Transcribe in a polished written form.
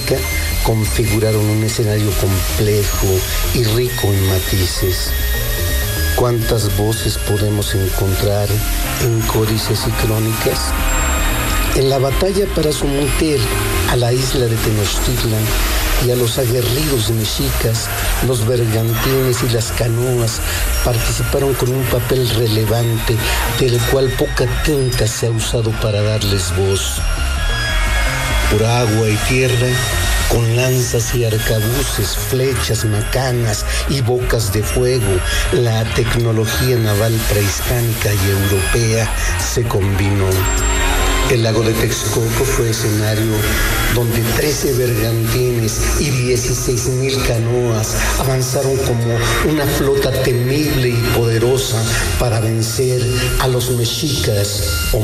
América configuraron un escenario complejo y rico en matices. ¿Cuántas voces podemos encontrar en códices y crónicas? En la batalla para someter a la isla de Tenochtitlan y a los aguerridos mexicas, los bergantines y las canoas participaron con un papel relevante, del cual poca tinta se ha usado para darles voz. Por agua y tierra, con lanzas y arcabuces, flechas, macanas y bocas de fuego, la tecnología naval prehispánica y europea se combinó. El lago de Texcoco fue escenario donde 13 bergantines y 16,000 canoas avanzaron como una flota temible y poderosa para vencer a los mexicas